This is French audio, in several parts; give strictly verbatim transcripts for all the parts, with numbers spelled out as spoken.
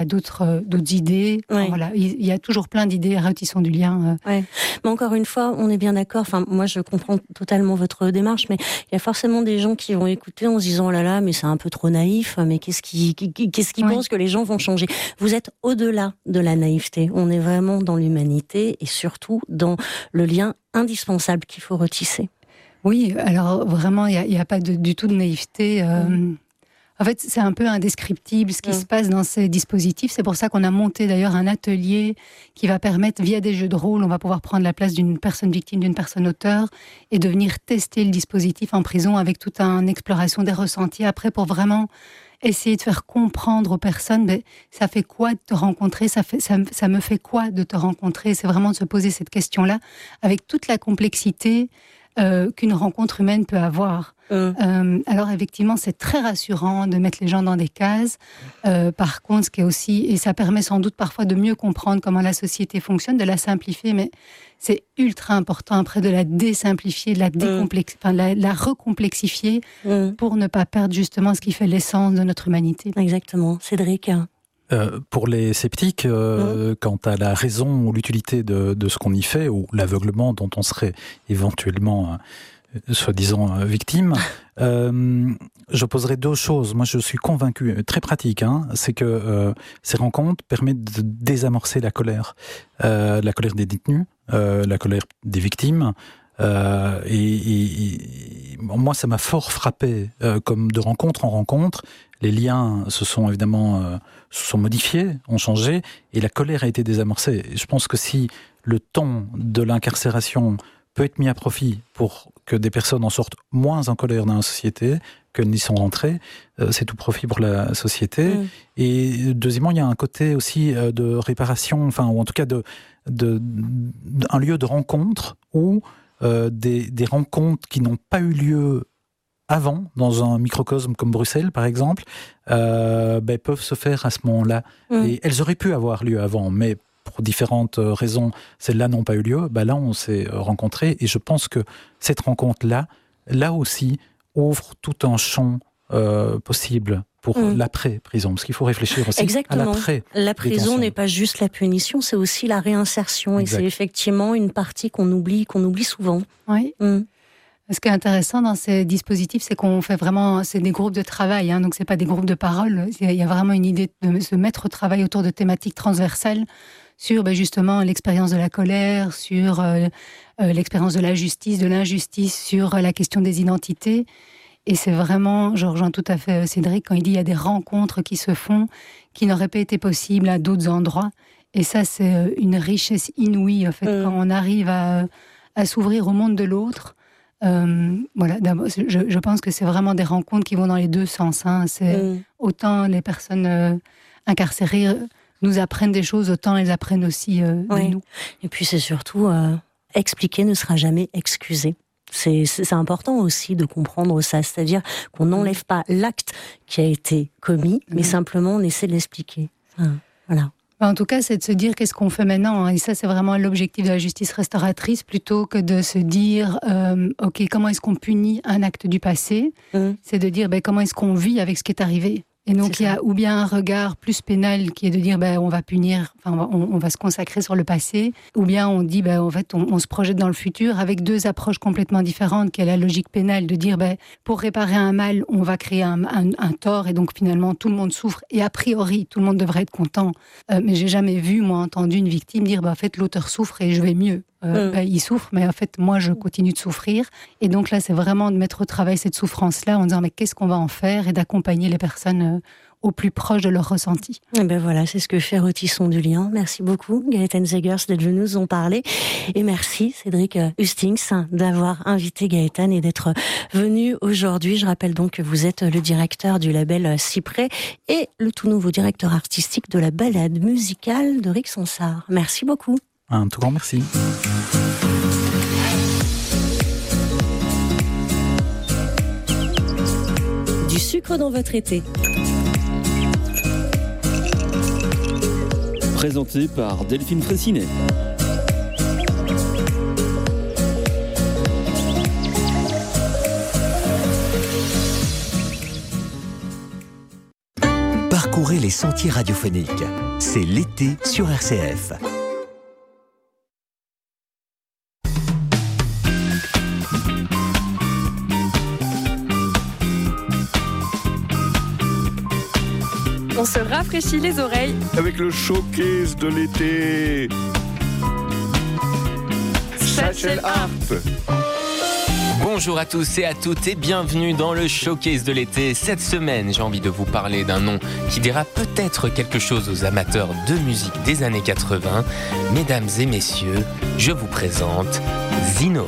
d'autres, euh, d'autres idées. Ouais. Enfin, voilà, il, il y a toujours plein d'idées, retissons du lien. Euh. Ouais. Mais encore une fois, on est bien d'accord. Enfin, moi, je comprends totalement votre démarche, mais il y a forcément des gens qui vont écouter en se disant oh là là, mais c'est un peu trop naïf. Mais qu'est-ce qui, qu'est-ce qui Ouais. pense que les gens vont changer? Vous êtes au-delà de la naïveté. On est vraiment dans l'humanité et surtout dans le lien indispensable qu'il faut retisser. Oui, alors vraiment, il n'y a, a pas de, du tout de naïveté. Euh, mmh. En fait, c'est un peu indescriptible ce qui mmh. se passe dans ces dispositifs. C'est pour ça qu'on a monté d'ailleurs un atelier qui va permettre, via des jeux de rôle, on va pouvoir prendre la place d'une personne victime, d'une personne auteur, et de venir tester le dispositif en prison avec toute une exploration des ressentis après pour vraiment essayer de faire comprendre aux personnes, ben, ça fait quoi de te rencontrer, ça, fait, ça, ça me fait quoi de te rencontrer. C'est vraiment de se poser cette question-là avec toute la complexité Euh, qu'une rencontre humaine peut avoir. Mmh. Euh, alors effectivement, c'est très rassurant de mettre les gens dans des cases. Euh, par contre, ce qui est aussi, et ça permet sans doute parfois de mieux comprendre comment la société fonctionne, de la simplifier, mais c'est ultra important après de la désimplifier, de la, décomplex... mmh. enfin, la, la recomplexifier mmh. pour ne pas perdre justement ce qui fait l'essence de notre humanité. Exactement. Cédric ? Euh, pour les sceptiques, euh, mmh. quant à la raison ou l'utilité de, de ce qu'on y fait, ou l'aveuglement dont on serait éventuellement, euh, soi-disant, euh, victime, euh, je poserai deux choses. Moi, je suis convaincu, très pratique, hein, c'est que euh, ces rencontres permettent de désamorcer la colère. Euh, la colère des détenus, euh, la colère des victimes. Euh, et, et, et moi, ça m'a fort frappé, euh, comme de rencontre en rencontre. Les liens se sont évidemment euh, se sont modifiés, ont changé, et la colère a été désamorcée. Je pense que si le temps de l'incarcération peut être mis à profit pour que des personnes en sortent moins en colère dans la société qu'elles n'y sont rentrées, euh, c'est tout profit pour la société. Mmh. Et deuxièmement, il y a un côté aussi euh, de réparation, enfin, ou en tout cas de, de, de un lieu de rencontre où euh, des, des rencontres qui n'ont pas eu lieu avant, dans un microcosme comme Bruxelles, par exemple, euh, ben, peuvent se faire à ce moment-là. Mmh. Et elles auraient pu avoir lieu avant, mais pour différentes raisons, celles-là n'ont pas eu lieu. Ben là, on s'est rencontrés, et je pense que cette rencontre-là, là aussi, ouvre tout un champ euh, possible pour mmh. l'après-prison, parce qu'il faut réfléchir aussi Exactement. à l'après. La prison n'est pas juste la punition, c'est aussi la réinsertion, exact. Et c'est effectivement une partie qu'on oublie, qu'on oublie souvent. Oui. Mmh. Ce qui est intéressant dans ces dispositifs, c'est qu'on fait vraiment, c'est des groupes de travail, hein, donc c'est pas des groupes de parole. Il y a vraiment une idée de se mettre au travail autour de thématiques transversales sur ben, justement l'expérience de la colère, sur euh, euh, l'expérience de la justice, de l'injustice, sur euh, la question des identités. Et c'est vraiment, je rejoins tout à fait Cédric quand il dit il y a des rencontres qui se font qui n'auraient pas été possibles à d'autres endroits. Et ça, c'est une richesse inouïe en fait mmh. quand on arrive à, à s'ouvrir au monde de l'autre. Euh, voilà, je, je pense que c'est vraiment des rencontres qui vont dans les deux sens. Hein. C'est mmh. autant les personnes euh, incarcérées euh, nous apprennent des choses, autant elles apprennent aussi euh, ouais. de nous. Et puis c'est surtout euh, expliquer ne sera jamais excusé. C'est, c'est, c'est important aussi de comprendre ça, c'est-à-dire qu'on n'enlève pas l'acte qui a été commis, mmh. mais simplement on essaie de l'expliquer. Enfin, voilà. En tout cas, c'est de se dire qu'est-ce qu'on fait maintenant. Et ça, c'est vraiment l'objectif de la justice restauratrice, plutôt que de se dire, euh, ok, comment est-ce qu'on punit un acte du passé ? Mmh. C'est de dire, ben, comment est-ce qu'on vit avec ce qui est arrivé ? Et donc, il y a ou bien un regard plus pénal qui est de dire, ben, on va punir, enfin, on va, on, on va se consacrer sur le passé, ou bien on dit, ben, en fait, on, on se projette dans le futur avec deux approches complètement différentes, qui est la logique pénale de dire, ben, pour réparer un mal, on va créer un, un, un tort, et donc finalement, tout le monde souffre, et a priori, tout le monde devrait être content. Euh, mais j'ai jamais vu, moi, entendu une victime dire, ben, en fait, l'auteur souffre et je vais mieux. Euh, mmh. ben, il souffre, mais en fait, moi, je continue de souffrir. Et donc là, c'est vraiment de mettre au travail cette souffrance-là en disant, mais qu'est-ce qu'on va en faire ? Et d'accompagner les personnes euh, au plus proche de leur ressenti. Et ben voilà, c'est ce que fait Retissons du lien. Merci beaucoup, Gaëtane Zegers, d'être venu nous en parler. Et merci, Cédric Hustings, d'avoir invité Gaëtane et d'être venu aujourd'hui. Je rappelle donc que vous êtes le directeur du label Cyprès et le tout nouveau directeur artistique de la balade musicale de Rick Sansard. Merci beaucoup. Un tout grand merci. Du sucre dans votre été. Présenté par Delphine Fraissinet. Parcourez Explorez les sentiers radiophoniques. C'est l'été sur R C F. On se rafraîchit les oreilles avec le showcase de l'été. Satchel Art. Bonjour à tous et à toutes et bienvenue dans le showcase de l'été. Cette semaine, j'ai envie de vous parler d'un nom qui dira peut-être quelque chose aux amateurs de musique des années quatre-vingts. Mesdames et messieurs, je vous présente Zino.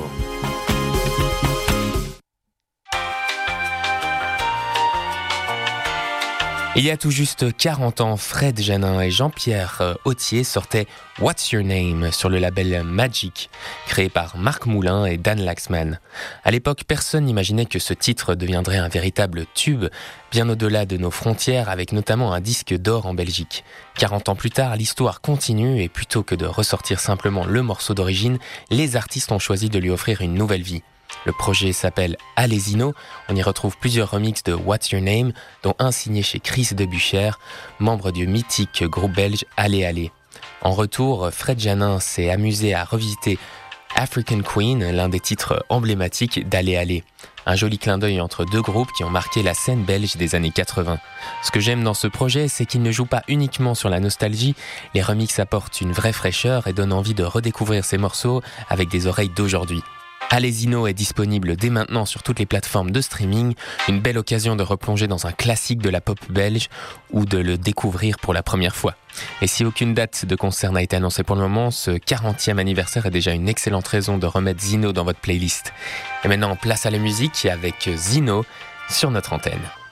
Il y a tout juste quarante ans, Fred Janin et Jean-Pierre Authier sortaient What's Your Name sur le label Magic, créé par Marc Moulin et Dan Laxman. À l'époque, personne n'imaginait que ce titre deviendrait un véritable tube, bien au-delà de nos frontières, avec notamment un disque d'or en Belgique. quarante ans plus tard, l'histoire continue et plutôt que de ressortir simplement le morceau d'origine, les artistes ont choisi de lui offrir une nouvelle vie. Le projet s'appelle Allez Zino. On y retrouve plusieurs remixes de What's Your Name, dont un signé chez Chris Debuchère, membre du mythique groupe belge Allez Allez. En retour, Fred Janin s'est amusé à revisiter African Queen, l'un des titres emblématiques d'Allez Allez. Un joli clin d'œil entre deux groupes qui ont marqué la scène belge des années quatre-vingts. Ce que j'aime dans ce projet, c'est qu'il ne joue pas uniquement sur la nostalgie, les remixes apportent une vraie fraîcheur et donnent envie de redécouvrir ces morceaux avec des oreilles d'aujourd'hui. Allez Zino est disponible dès maintenant sur toutes les plateformes de streaming, une belle occasion de replonger dans un classique de la pop belge ou de le découvrir pour la première fois. Et si aucune date de concert n'a été annoncée pour le moment, ce quarantième anniversaire est déjà une excellente raison de remettre Zino dans votre playlist. Et maintenant, place à la musique avec Zino sur notre antenne.